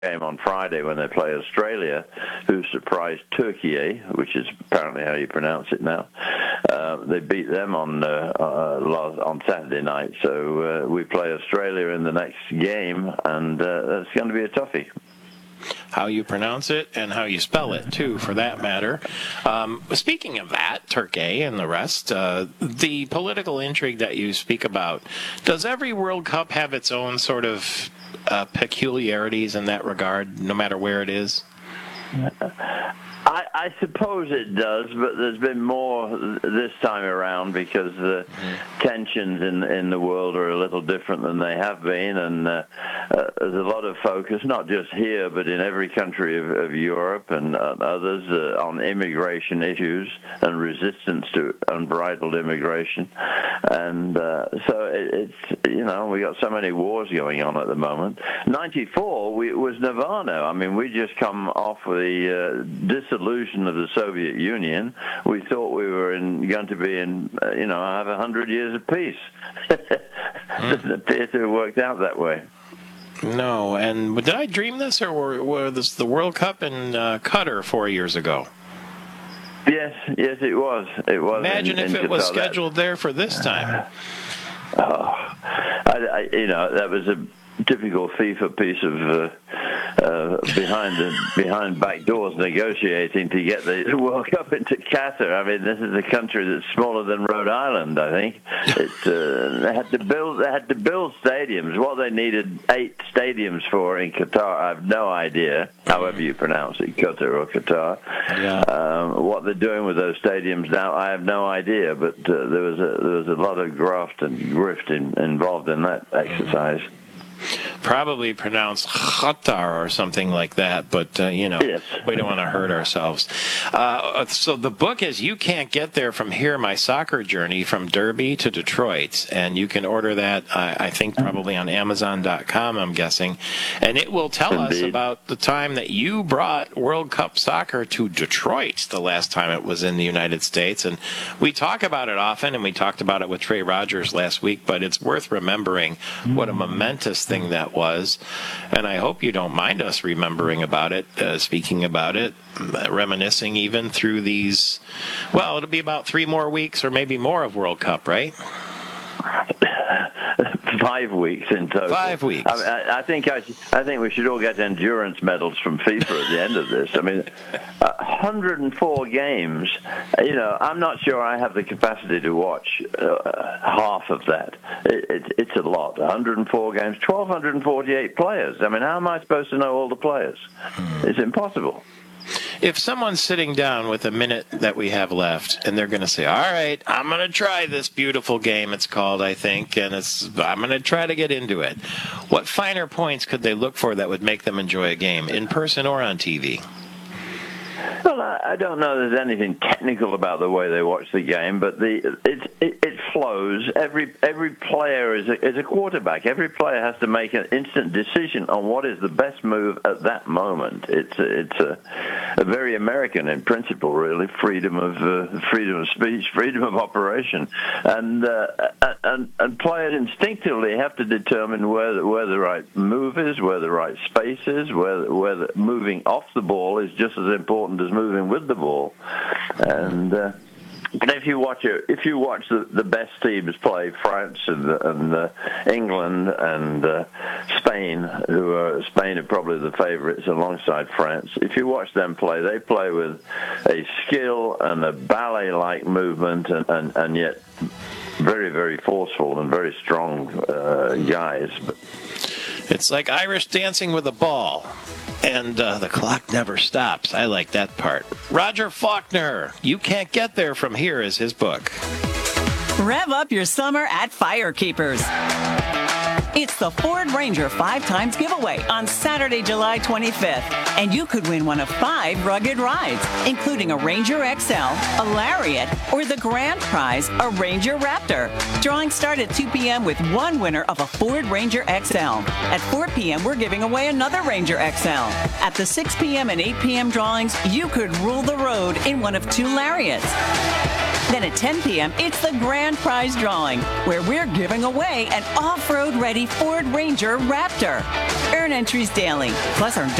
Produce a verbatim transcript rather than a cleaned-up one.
game on Friday when they play Australia, who surprised Turkey, which is apparently how you pronounce it now. Uh, they beat them on uh, uh, last, on Saturday night, so uh, we play Australia in the next game, and uh, that's going to be a toughie. How you pronounce it and how you spell it, too, for that matter. Um, speaking of that, Turkey and the rest, uh, the political intrigue that you speak about, does every World Cup have its own sort of uh, peculiarities in that regard, no matter where it is? I, I suppose it does, but there's been more this time around because the mm-hmm. tensions in in the world are a little different than they have been, and uh, uh, there's a lot of focus, not just here, but in every country of, of Europe and uh, others, uh, on immigration issues and resistance to unbridled immigration. And uh, so it, it's, you know, we got so many wars going on at the moment. ninety-four we, was Nirvana. I mean, we just come off the uh, dissolution of the Soviet Union. We thought we were in, going to be in, uh, you know, have a hundred years of peace. Doesn't appear to have worked out that way. No, and did I dream this, or were, were this the World Cup in uh, Qatar four years ago? Yes, yes, it was. It was. Imagine in, if in it was Qatar. scheduled there for this time. Oh, I, I, you know, that was a typical FIFA piece of uh, uh, behind the behind back doors negotiating to get the World Cup into Qatar. I mean, this is a country that's smaller than Rhode Island. I think it, uh, they had to build they had to build stadiums. What they needed eight stadiums for in Qatar, I have no idea. However you pronounce it, Qatar or Qatar. Yeah. Um, what they're doing with those stadiums now, I have no idea. But uh, there was a there was a lot of graft and grift in, involved in that exercise. Probably pronounced Qatar or something like that, but, uh, you know, yes. We don't want to hurt ourselves. Uh, so the book is You Can't Get There From Here, My Soccer Journey from Derby to Detroit, and you can order that, uh, I think, probably on Amazon dot com, I'm guessing, and it will tell Indeed. us about the time that you brought World Cup soccer to Detroit the last time it was in the United States, and we talk about it often, and we talked about it with Trey Rogers last week, but it's worth remembering what a momentous thing that was, and I hope you don't mind us remembering about it, uh, speaking about it, reminiscing even through these, well, it'll be about three more weeks or maybe more of World Cup, right? Five weeks in total. Five weeks. I, I think I, I think we should all get endurance medals from FIFA at the end of this. I mean, uh, one hundred four games. You know, I'm not sure I have the capacity to watch uh, half of that. It, it, it's a lot. one hundred four games, one thousand two hundred forty-eight players. I mean, how am I supposed to know all the players? It's impossible. If someone's sitting down with a minute that we have left, and they're going to say, all right, I'm going to try this beautiful game, it's called, I think, and it's I'm going to try to get into it. What finer points could they look for that would make them enjoy a game, in person or on T V? Well, I don't know there's anything technical about the way they watch the game, but the it it, it flows. Every every player is a, is a quarterback. Every player has to make an instant decision on what is the best move at that moment. It's a, it's a, a very American in principle, really. Freedom of uh, freedom of speech, freedom of operation, and uh, and and players instinctively have to determine where the, where the right move is, where the right space is, where where the, moving off the ball is just as important as moving with the ball. And uh, and if you watch it, if you watch the, the best teams play, France and, and uh, England and uh, Spain, who are Spain are probably the favourites alongside France. If you watch them play, they play with a skill and a ballet-like movement, and, and, and yet very, very forceful and very strong uh, guys. It's like Irish dancing with a ball. And uh, the clock never stops. I like that part. Roger Faulkner, You Can't Get There From Here is his book. Rev up your summer at Firekeepers. It's the Ford Ranger Five Times Giveaway on Saturday, July twenty-fifth. And you could win one of five rugged rides, including a Ranger X L, a Lariat, or the grand prize, a Ranger Raptor. Drawings start at two p.m. with one winner of a Ford Ranger X L. At four p.m., we're giving away another Ranger X L. At the six p.m. and eight p.m. drawings, you could rule the road in one of two Lariats. Then at ten p.m., it's the grand prize drawing, where we're giving away an off-road ready Ford Ranger Raptor. Earn entries daily, plus earn